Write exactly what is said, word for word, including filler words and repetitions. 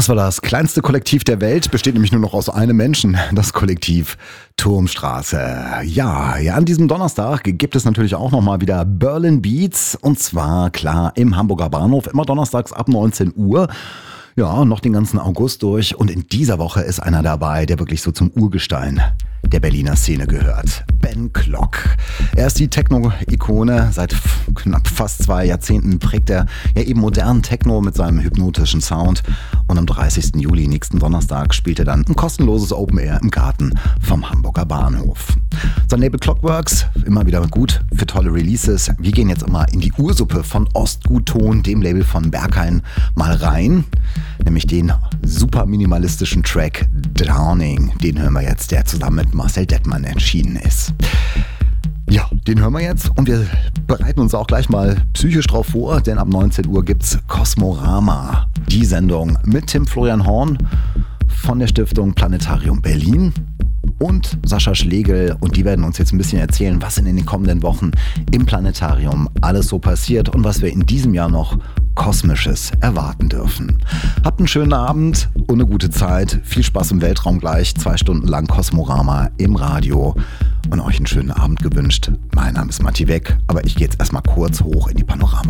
Das war das kleinste Kollektiv der Welt, besteht nämlich nur noch aus einem Menschen, das Kollektiv Turmstraße. Ja, ja, an diesem Donnerstag gibt es natürlich auch nochmal wieder Berlin Beats und zwar klar im Hamburger Bahnhof, immer donnerstags ab neunzehn Uhr. Ja, noch den ganzen August durch und in dieser Woche ist einer dabei, der wirklich so zum Urgestein der Berliner Szene gehört. Ben Klock. Er ist die Techno-Ikone. Seit f- knapp fast zwei Jahrzehnten prägt er ja eben modernen Techno mit seinem hypnotischen Sound. Und am dreißigsten Juli, nächsten Donnerstag, spielt er dann ein kostenloses Open Air im Garten vom Hamburger Bahnhof. Sein Label Clockworks, immer wieder gut für tolle Releases. Wir gehen jetzt immer in die Ursuppe von Ostgutton, dem Label von Berghain, mal rein. Nämlich den super minimalistischen Track Drowning. Den hören wir jetzt, der zusammen mit Marcel Dettmann erschienen ist. Ja, den hören wir jetzt und wir bereiten uns auch gleich mal psychisch drauf vor, denn ab neunzehn Uhr gibt's Kosmorama, die Sendung mit Tim Florian Horn von der Stiftung Planetarium Berlin und Sascha Schlegel und die werden uns jetzt ein bisschen erzählen, was in den kommenden Wochen im Planetarium alles so passiert und was wir in diesem Jahr noch Kosmisches erwarten dürfen. Habt einen schönen Abend und eine gute Zeit. Viel Spaß im Weltraum gleich. Zwei Stunden lang Kosmorama im Radio. Und euch einen schönen Abend gewünscht. Mein Name ist Matti Weck, aber ich gehe jetzt erstmal kurz hoch in die Panorama.